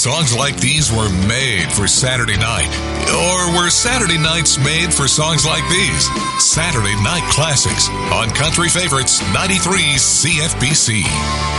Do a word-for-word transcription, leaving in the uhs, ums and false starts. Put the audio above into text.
Songs like these were made for Saturday night. Or were Saturday nights made for songs like these? Saturday Night Classics on Country Favorites ninety-three C F B C.